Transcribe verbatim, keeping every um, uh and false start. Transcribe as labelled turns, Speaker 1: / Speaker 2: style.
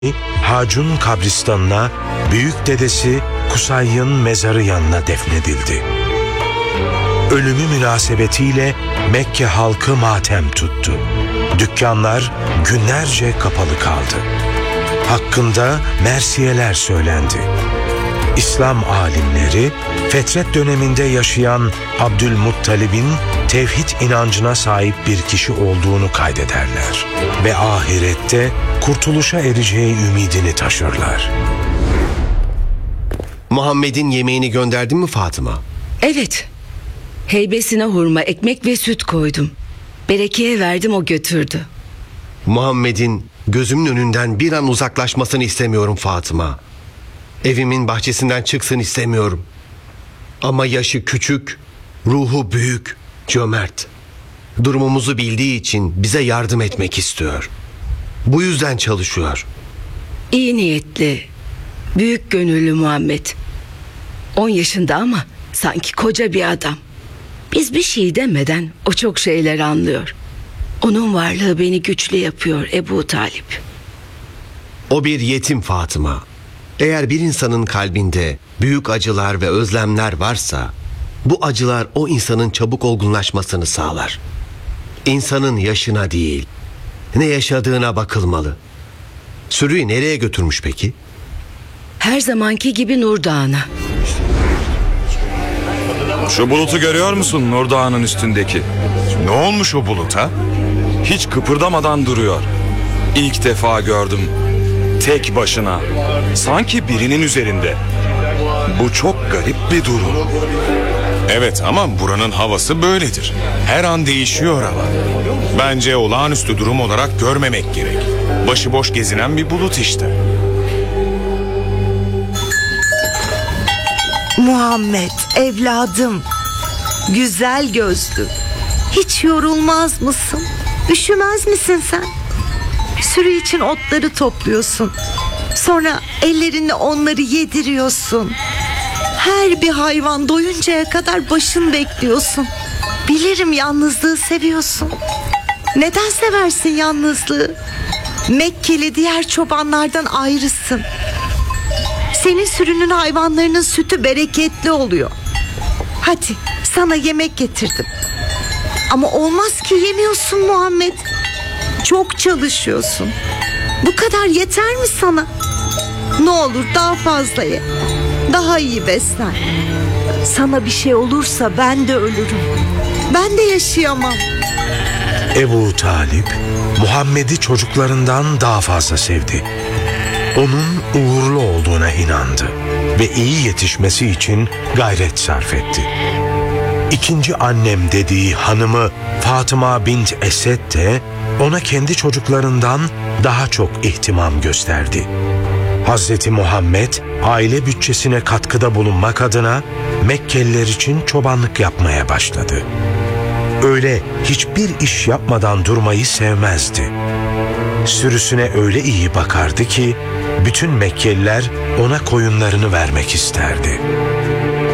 Speaker 1: Hacun kabristanına büyük dedesi Kusay'ın mezarı yanına defnedildi. Ölümü münasebetiyle Mekke halkı matem tuttu. Dükkanlar günlerce kapalı kaldı. Hakkında mersiyeler söylendi. İslam alimleri fetret döneminde yaşayan Abdülmuttalib'in tevhid inancına sahip bir kişi olduğunu kaydederler ve ahirette kurtuluşa ereceği ümidini taşırlar.
Speaker 2: Muhammed'in yemeğini gönderdin mi Fatıma?
Speaker 3: Evet. Heybesine hurma, ekmek ve süt koydum. Bereke'ye verdim, o götürdü.
Speaker 2: Muhammed'in gözümün önünden bir an uzaklaşmasını istemiyorum Fatıma. Evimin bahçesinden çıksın istemiyorum. Ama yaşı küçük, ruhu büyük, cömert. Durumumuzu bildiği için bize yardım etmek istiyor. Bu yüzden çalışıyor.
Speaker 3: İyi niyetli, büyük gönüllü Muhammed. On yaşında ama sanki koca bir adam. Biz bir şey demeden o çok şeyler anlıyor. Onun varlığı beni güçlü yapıyor Ebu Talip.
Speaker 2: O bir yetim Fatıma. Eğer bir insanın kalbinde büyük acılar ve özlemler varsa, bu acılar o insanın çabuk olgunlaşmasını sağlar. İnsanın yaşına değil, ne yaşadığına bakılmalı. Sürüyü nereye götürmüş peki?
Speaker 3: Her zamanki gibi Nur Dağı'na.
Speaker 4: Şu bulutu görüyor musun Nur Dağı'nın üstündeki?
Speaker 5: Ne olmuş o buluta?
Speaker 4: Hiç kıpırdamadan duruyor. İlk defa gördüm. Tek başına. Sanki birinin üzerinde. Bu çok garip bir durum.
Speaker 5: Evet ama buranın havası böyledir. Her an değişiyor hava. Bence olağanüstü durum olarak görmemek gerek. Başıboş gezinen bir bulut işte.
Speaker 6: Muhammed evladım, güzel gözlü, hiç yorulmaz mısın? Üşümez misin sen? Sürü için otları topluyorsun. Sonra ellerinle onları yediriyorsun. Her bir hayvan doyuncaya kadar başın bekliyorsun. Bilirim yalnızlığı seviyorsun. Neden seversin yalnızlığı? Mekkeli diğer çobanlardan ayrısın. Senin sürünün hayvanlarının sütü bereketli oluyor. Hadi sana yemek getirdim. Ama olmaz ki, yemiyorsun Muhammed. Çok çalışıyorsun. Bu kadar yeter mi sana? Ne olur daha fazla ye. Daha iyi beslen. Sana bir şey olursa ben de ölürüm. Ben de yaşayamam.
Speaker 1: Ebu Talip, Muhammed'i çocuklarından daha fazla sevdi. Onun uğurlu olduğuna inandı ve iyi yetişmesi için gayret sarf etti. İkinci annem dediği hanımı Fatıma bint Esed de ona kendi çocuklarından daha çok ihtimam gösterdi. Hazreti Muhammed aile bütçesine katkıda bulunmak adına Mekkeliler için çobanlık yapmaya başladı. Öyle hiçbir iş yapmadan durmayı sevmezdi. Sürüsüne öyle iyi bakardı ki bütün Mekkeliler ona koyunlarını vermek isterdi.